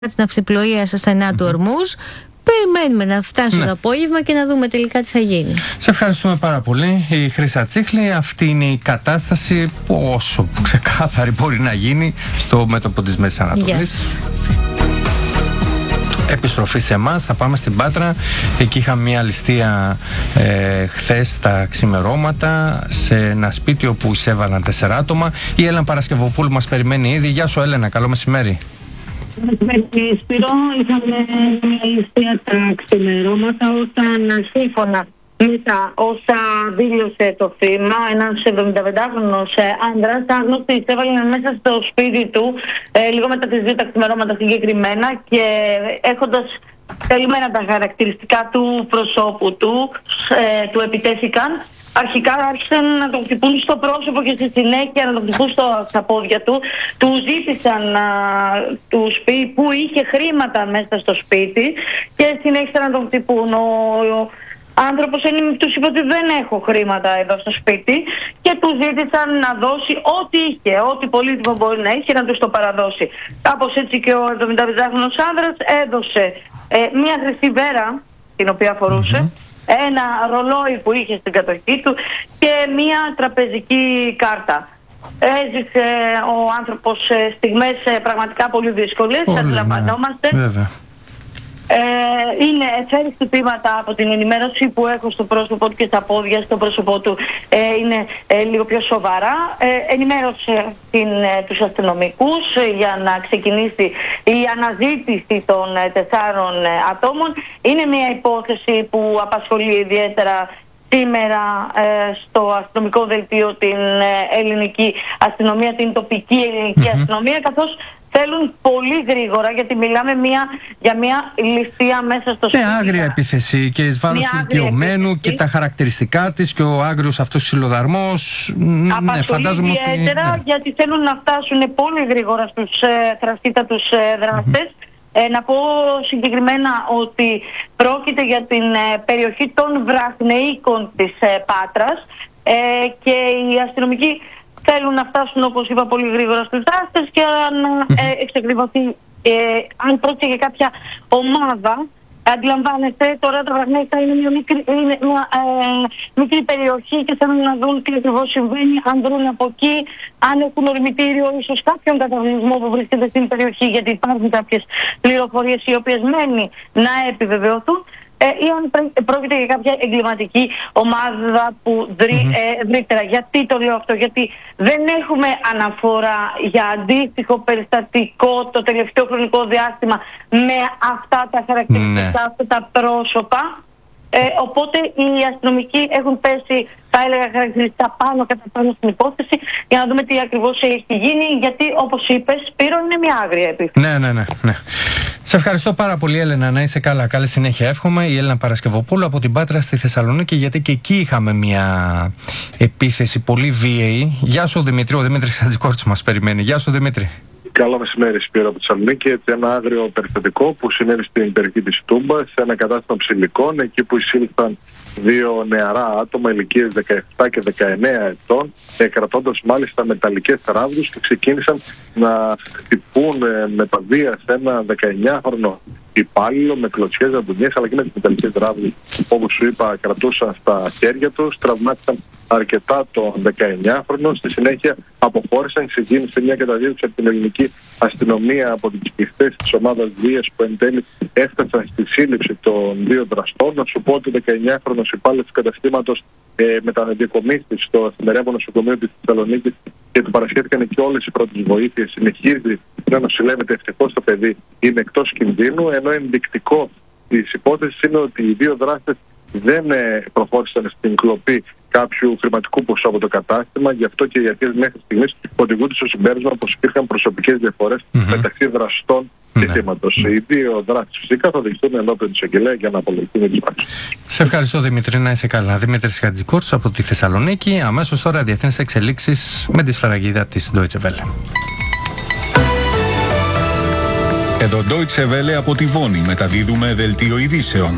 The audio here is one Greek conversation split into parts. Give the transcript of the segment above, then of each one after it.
της ναυσιπλοείας στα στενά του Ορμούζ. Περιμένουμε να φτάσει το απόγευμα και να δούμε τελικά τι θα γίνει. Σε ευχαριστούμε πάρα πολύ, η Χρύσα Τσίχλη. Αυτή είναι η κατάσταση που όσο ξεκάθαρη μπορεί να γίνει στο μέτωπο της Μέσης Ανατολής. Επιστροφή σε εμάς, θα πάμε στην Πάτρα. Εκεί είχαμε μια ληστεία χθες τα ξημερώματα σε ένα σπίτι όπου εισέβαλαν 4 άτομα. Η Έλενα Παρασκευοπούλου μας περιμένει ήδη. Γεια σου Έλενα, καλό μεσημέρι. Σπύρο, είχαμε μια ληστεία τα ξημερώματα όταν σύμφωνα με τα όσα δήλωσε το θύμα, ένας 75χρονος άντρας άγνωστοι εισέβαλαν μέσα στο σπίτι του λίγο μετά τις 2 τα ξημερώματα συγκεκριμένα και έχοντας καλυμμένα τα χαρακτηριστικά του προσώπου του επιτέθηκαν. Αρχικά άρχισαν να τον χτυπούν στο πρόσωπο και στη συνέχεια να τον χτυπούν στα πόδια του. Του ζήτησαν που είχε χρήματα μέσα στο σπίτι και συνέχισαν να τον χτυπούν. Ο άνθρωπος τους είπε ότι δεν έχω χρήματα εδώ στο σπίτι και του ζήτησαν να δώσει ό,τι είχε, ό,τι πολύτιμο μπορεί να είχε, να τους το παραδώσει. Κάπως έτσι και ο 75χρονος άνδρας έδωσε μια χρυσή βέρα την οποία φορούσε, ένα ρολόι που είχε στην κατοχή του και μια τραπεζική κάρτα. Έζησε ο άνθρωπος στιγμές πραγματικά πολύ δύσκολες, αντιλαμβανόμαστε. Φέρει χτυπήματα από την ενημέρωση που έχω στο πρόσωπό του και στα πόδια, στο πρόσωπό του είναι λίγο πιο σοβαρά. Ενημέρωσε τους αστυνομικούς για να ξεκινήσει η αναζήτηση των 4 ατόμων. Είναι μια υπόθεση που απασχολεί ιδιαίτερα σήμερα στο αστυνομικό δελτίο την ελληνική αστυνομία, την τοπική ελληνική αστυνομία, καθώς θέλουν πολύ γρήγορα, γιατί μιλάμε για μια ληστεία μέσα στο σπίτι. Άγρια επίθεση και εις βάρος του ηλικιωμένου και τα χαρακτηριστικά της και ο άγριος αυτός ξυλοδαρμός. Απασχολεί ιδιαίτερα γιατί θέλουν να φτάσουν πολύ γρήγορα στους θραστήτατους δράστες. Να πω συγκεκριμένα ότι πρόκειται για την περιοχή των Βραχνεΐκων της Πάτρας και οι αστυνομικοί θέλουν να φτάσουν, όπως είπα, πολύ γρήγορα στους δράστες και να εξεκριβωθεί αν πρόκειται για κάποια ομάδα. Αντιλαμβάνεστε, τώρα τα Βραχνέικα είναι μια μικρή περιοχή και θέλουν να δουν τι ακριβώς συμβαίνει, αν βρουν από εκεί, αν έχουν ορμητήριο ίσως κάποιον καταβλισμό που βρίσκεται στην περιοχή, γιατί υπάρχουν κάποιες πληροφορίες οι οποίες μένει να επιβεβαιωθούν, ή αν πρόκειται για κάποια εγκληματική ομάδα που δρεί ευρύτερα. Γιατί το λέω αυτό? Γιατί δεν έχουμε αναφορά για αντίστοιχο περιστατικό το τελευταίο χρονικό διάστημα με αυτά τα χαρακτηριστικά, αυτά τα πρόσωπα. Οπότε οι αστυνομικοί έχουν πέσει, θα έλεγα, χαρακτηριστικά πάνω κατά πάνω στην υπόθεση για να δούμε τι ακριβώς έχει γίνει, γιατί όπως είπες, Σπύρο, είναι μια άγρια επίθεση. Ναι. Σε ευχαριστώ πάρα πολύ, Έλενα, να είσαι καλά. Καλή συνέχεια εύχομαι. Η Έλενα Παρασκευοπούλου από την Πάτρα στη Θεσσαλονίκη, γιατί και εκεί είχαμε μια επίθεση πολύ βίαιη. Γεια σου Δημήτρη, ο Δημήτρης Χατζικόρτσος μας περιμένει. Γεια σου Δημήτρη. Καλό μεσημέρι, Σπύρο από τη Θεσσαλονίκη. Ένα άγριο περιστατικό που συνέβη στην περιοχή της Τούμπας, σε ένα κατάστημα ψηλικών, εκεί που εισήλθαν 2 νεαρά άτομα ηλικίες 17 και 19 ετών, κρατώντας μάλιστα μεταλλικές ράβδους και ξεκίνησαν να χτυπούν με τα βία σε ένα 19χρονο υπάλληλο με κλωτσιές, ζαντουνιές αλλά και με τις μεταλλικές ράβδους, όπως σου είπα, κρατούσαν στα χέρια τους, τραυμάτισαν αρκετά τον 19χρονο. Στη συνέχεια αποχώρησαν, ξεκίνησε μια καταδίωξη από την ελληνική αστυνομία από τις πιστές της ομάδας βίας που εν τέλει έφτασαν στη σύλληψη των 2 δραστών. Να σου πω ότι ο 19χρονος υπάλληλος του καταστήματος μεταδιακομίστη στο εφημερεύον νοσοκομείο της Θεσσαλονίκης και του παρασχέθηκαν και όλες οι πρώτες βοήθειες. Συνεχίζει να νοσηλεύεται, ευτυχώς το παιδί είναι εκτός κινδύνου, ενώ ενδεικτικό της υπόθεσης είναι ότι οι 2 δράστες δεν προχώρησαν στην κλοπή κάποιου χρηματικού ποσού από το κατάστημα. Γι' αυτό και οι αρχές μέχρι στιγμής οδηγούνται στο συμπέρασμα πως υπήρχαν προσωπικές διαφορές μεταξύ δραστών και θύματος. Οι 2 δράστες φυσικά θα οδηγηθούν ενώπιον της εισαγγελέα για να απολογηθούν τις πράξεις. Σε ευχαριστώ Δημήτρη, να είσαι καλά. Δημήτρης Χατζικόρτσος από τη Θεσσαλονίκη. Αμέσως τώρα διεθνείς εξελίξεις με τη σφραγίδα της Deutsche Welle. Εδώ Deutsche Welle από τη Βόνη μεταδίδουμε δελτίο ειδήσεων.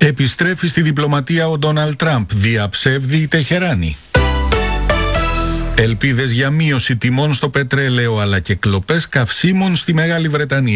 Επιστρέφει στη διπλωματία ο Ντόναλντ Τραμπ, διαψεύδει η Τεχεράνη. Ελπίδες για μείωση τιμών στο πετρέλαιο αλλά και κλοπές καυσίμων στη Μεγάλη Βρετανία.